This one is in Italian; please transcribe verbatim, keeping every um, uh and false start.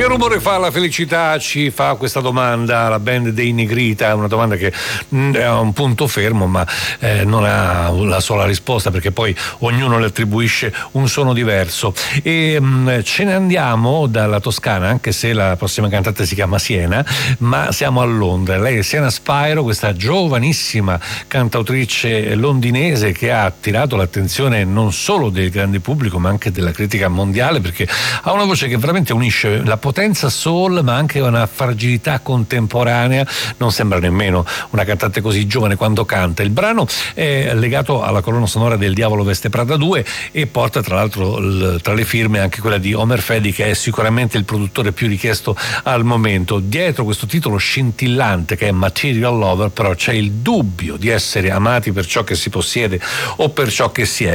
Che rumore fa la felicità? Ci fa questa domanda la band dei Negrita, una domanda che mh, è un punto fermo, ma eh, non ha la sola risposta, perché poi ognuno le attribuisce un suono diverso. E mh, ce ne andiamo dalla Toscana, anche se la prossima cantante si chiama Siena, ma siamo a Londra. Lei è Siena Spyro, questa giovanissima cantautrice londinese che ha attirato l'attenzione non solo del grande pubblico ma anche della critica mondiale, perché ha una voce che veramente unisce la potenza soul ma anche una fragilità contemporanea. Non sembra nemmeno una cantante così giovane quando canta. Il brano è legato alla colonna sonora del Diavolo Veste Prada due e porta tra l'altro l- tra le firme anche quella di Omer Fedi, che è sicuramente il produttore più richiesto al momento. Dietro questo titolo scintillante che è Material Lover però c'è il dubbio di essere amati per ciò che si possiede o per ciò che si è.